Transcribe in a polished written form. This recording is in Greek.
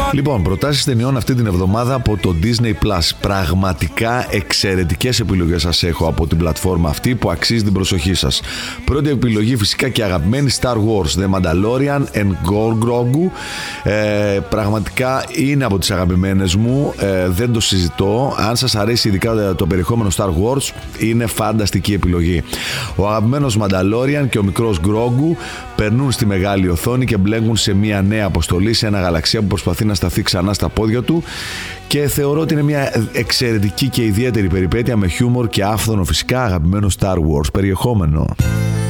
Λοιπόν, προτάσεις ταινιών αυτή την εβδομάδα από το Disney Plus. Πραγματικά εξαιρετικές επιλογές σας έχω από την πλατφόρμα αυτή που αξίζει την προσοχή σας. Πρώτη επιλογή φυσικά και αγαπημένη, Star Wars The Mandalorian and Grogu. Πραγματικά είναι από τις αγαπημένες μου, δεν το συζητώ. Αν σας αρέσει ειδικά το περιεχόμενο Star Wars, είναι φανταστική επιλογή. Ο αγαπημένος Mandalorian και ο μικρός Grogu περνούν στη μεγάλη οθόνη και μπλέκουν σε μια νέα αποστολή σε ένα γαλαξία που προσπαθεί να σταθεί ξανά στα πόδια του, και θεωρώ ότι είναι μια εξαιρετική και ιδιαίτερη περιπέτεια με χιούμορ και άφθονο φυσικά αγαπημένο Star Wars περιεχόμενο.